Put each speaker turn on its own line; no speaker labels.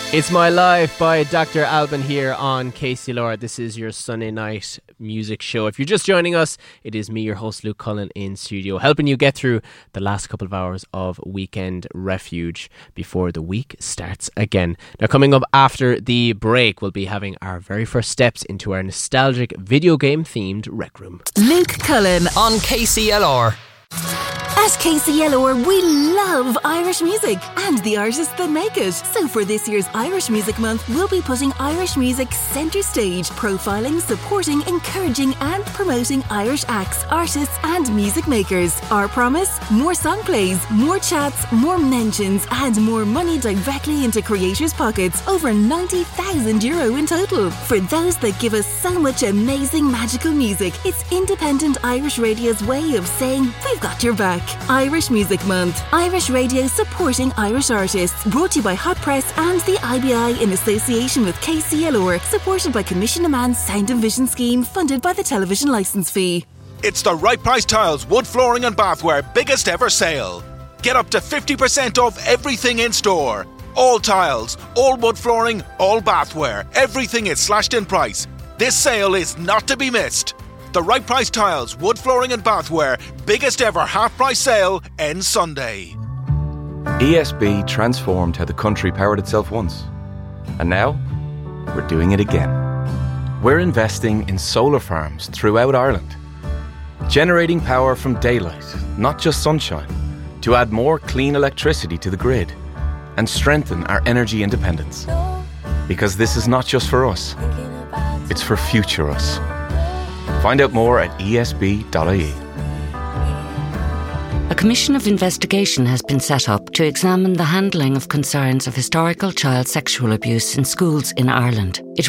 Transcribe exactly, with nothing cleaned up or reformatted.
It's My Life by Doctor Alban here on K C L R. This is your Sunday night music show. If you're just joining us, it is me, your host Luke Cullen, in studio, helping you get through the last couple of hours of Weekend Refuge before the week starts again. Now, coming up after the break, we'll be having our very first steps into our nostalgic video game themed rec room.
Luke Cullen
on K C L R.
At K C L R, we love Irish music and the artists that make it. So for this year's Irish Music Month, we'll be putting Irish music centre stage, profiling, supporting, encouraging and promoting Irish acts, artists and music makers. Our promise? More song plays, more chats, more mentions and more money directly into creators' pockets. Over ninety thousand euro in total. For those that give us so much amazing magical music, it's independent Irish radio's way of saying we've got your back. Irish Music Month. Irish Radio supporting Irish artists. Brought to you by Hot Press and the I B I in association with K C L R. Supported by Commission a Man's Sound and Vision Scheme. Funded by the television licence fee.
It's the Right Price Tiles Wood Flooring and Bathware biggest ever sale. Get up to fifty percent off everything in store. All tiles, all wood flooring, all bathware. Everything is slashed in price. This sale is not to be missed. The Right Price Tiles, Wood Flooring and Bathware biggest ever half-price sale ends Sunday.
E S B transformed how the country powered itself once. And now, we're doing it again. We're investing in solar farms throughout Ireland. Generating power from daylight, not just sunshine, to add more clean electricity to the grid and strengthen our energy independence. Because this is not just for us, it's for future us. Find out more at E S B dot I E.
A commission of investigation has been set up to examine the handling of concerns of historical child sexual abuse in schools in Ireland. It